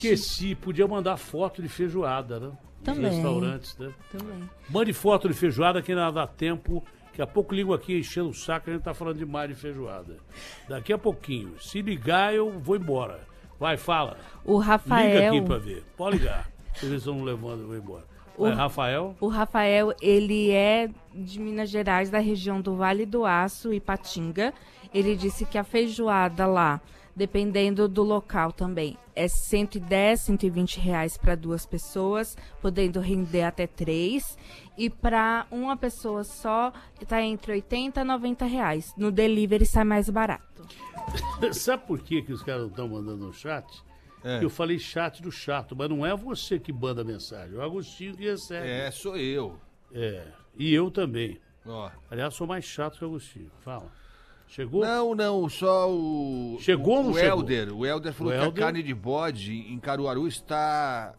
Esqueci, podia mandar foto de feijoada, né? Também. Nos restaurantes, né? Também. Mande foto de feijoada que ainda dá tempo. Daqui a pouco ligo aqui enchendo o saco, a gente tá falando demais de feijoada. Daqui a pouquinho. Se ligar, eu vou embora. Vai, fala. O Rafael... Liga aqui pra ver. Pode ligar. Se eles estão levando, eu vou embora. Vai, Rafael? O Rafael, ele é de Minas Gerais, da região do Vale do Aço, Ipatinga. Ele disse que a feijoada lá, dependendo do local também, é 110, 120 reais para 2 pessoas, podendo render até 3. E para uma pessoa só, está entre 80 e 90 reais. No delivery sai mais barato. Sabe por que os caras não estão mandando no chat? Eu falei chat do chato, mas não é você que manda a mensagem, é o Agostinho que recebe. É, sou eu. E eu também. Ó. Aliás, sou mais chato que o Agostinho. Fala. Chegou? Não, só o... Chegou ou não o chegou? Helder. O Helder falou que a carne de bode em Caruaru está...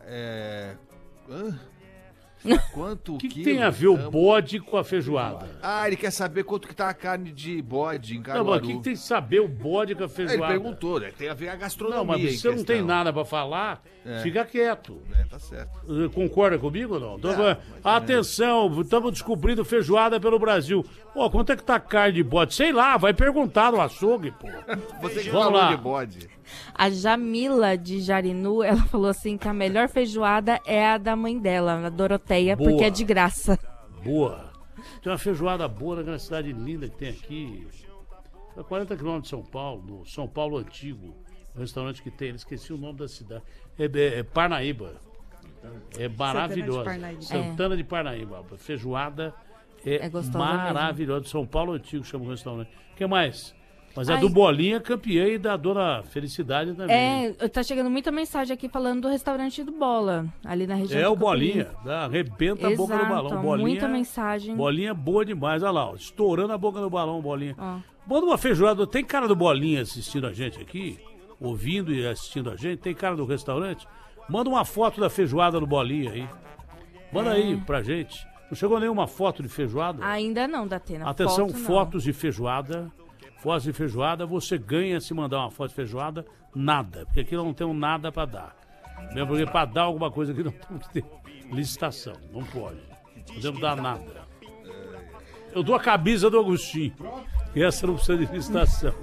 Quanto O que tem a ver o bode com a feijoada? Ele quer saber quanto que tá a carne de bode em Não, Caruaru. mas o que tem que saber o bode com a feijoada? Ele perguntou, né? Tem a ver a gastronomia. Não, mas você não tem nada pra falar, fica quieto. Tá certo. Concorda comigo ou não? Atenção, estamos descobrindo feijoada pelo Brasil. Pô, quanto é que tá a carne de bode? Sei lá, vai perguntar no açougue, pô. Você que Vamos falou lá. de bode. A Jamila de Jarinu, ela falou assim que a melhor feijoada é a da mãe dela, a Doroteia, Boa. porque é de graça. Boa. Tem uma feijoada boa naquela cidade linda que tem aqui. A 40 quilômetros de São Paulo, no São Paulo Antigo. Um restaurante que tem, esqueci o nome da cidade. É Parnaíba. É maravilhosa. Santana de Parnaíba. Feijoada é gostosa maravilhosa. São Paulo Antigo chama o restaurante. O que mais? Mas a do Bolinha é campeã e da Dona Felicidade também. Tá chegando muita mensagem aqui falando do restaurante do Bola, ali na região É do o Bolinha, Campinas. arrebenta a boca do balão. Bolinha, muita mensagem. Bolinha boa demais, olha lá, ó, estourando a boca do balão, Bolinha. Ó. Manda uma feijoada, tem cara do Bolinha assistindo a gente aqui, ouvindo e assistindo a gente, tem cara do restaurante? Manda uma foto da feijoada do Bolinha aí. Manda aí pra gente. Não chegou nenhuma foto de feijoada? Ainda não, Datena. Atenção, foto, não. fotos de feijoada. Fotos de feijoada, você ganha se mandar uma foto de feijoada, nada. Porque aqui não temos nada pra dar. Mesmo porque pra dar alguma coisa aqui não temos que ter licitação. Não pode. Não podemos dar nada. Eu dou a camisa do Agostinho. E essa não precisa de licitação.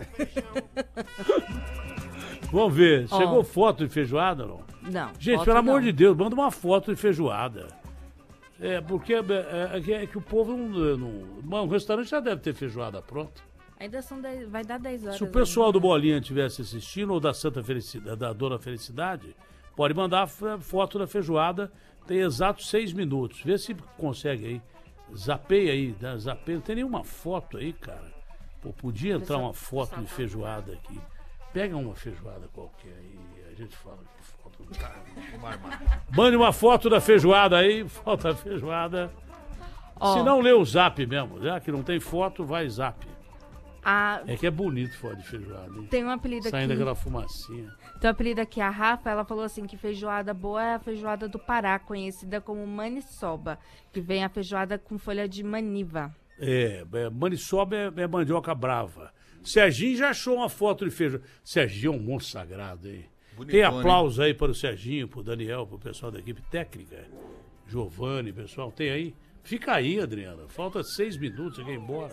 Vamos ver. Chegou foto de feijoada ou não? Não. Gente, pelo amor de Deus, manda uma foto de feijoada. Porque é que o povo não. O restaurante já deve ter feijoada pronta. Ainda vai dar 10 horas. Se o pessoal do Bolinha estivesse assistindo, ou da Santa Felicidade, da Dona Felicidade, pode mandar foto da feijoada, tem exatos 6 minutos. Vê se consegue aí. Zapeia aí, zapeia. Não tem nenhuma foto aí, cara. Pô, podia entrar uma foto de feijoada aqui. Pega uma feijoada qualquer aí, a gente fala que foto não tá. Mande uma foto da feijoada aí, foto da feijoada. Se não, lê o zap mesmo. Já que não tem foto, vai zap. É que é bonito foto de feijoada, hein? Tem um apelido aqui. Saindo aquela fumacinha. Tem um apelido aqui, a Rafa, ela falou assim que feijoada boa é a feijoada do Pará, conhecida como maniçoba, que vem a feijoada com folha de maniva. Maniçoba é mandioca brava. Serginho já achou uma foto de feijoada. Serginho é um monstro sagrado, hein? Bonitone. Tem aplausos aí para o Serginho, para o Daniel, para o pessoal da equipe técnica. Giovanni, pessoal, tem aí? Fica aí, Adriana. Falta 6 minutos, você quer ir embora.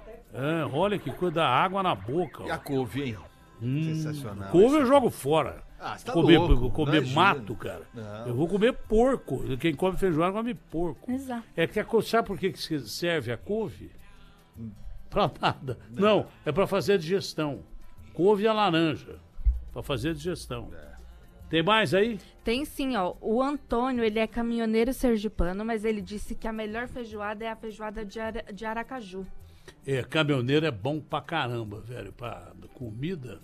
Olha que coisa, dá água na boca. E a couve, hein? Sensacional. Couve eu jogo fora. Você tá comer louco, mato, cara. Não. Eu vou comer porco. Quem come feijoada come porco. Exato. Sabe por que serve a couve? Pra nada. Não, é pra fazer a digestão. Couve e a laranja. Pra fazer a digestão. Tem mais aí? Tem sim, ó. O Antônio, ele é caminhoneiro sergipano, mas ele disse que a melhor feijoada é a feijoada de Aracaju. Caminhoneiro é bom pra caramba, velho. Pra comida.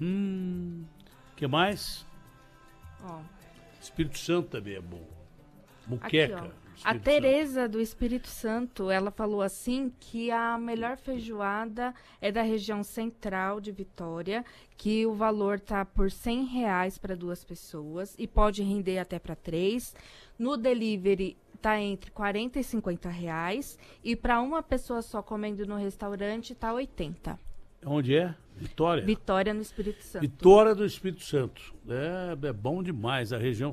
Que mais? Ó. Espírito Santo também é bom. Muqueca. Aqui, a Tereza do Espírito Santo, ela falou assim que a melhor feijoada é da região central de Vitória, que o valor tá por R$100 para 2 pessoas e pode render até para 3. No delivery tá entre 40 e 50 reais e para uma pessoa só comendo no restaurante tá 80. Onde é? Vitória? Vitória no Espírito Santo. Vitória do Espírito Santo. É bom demais a região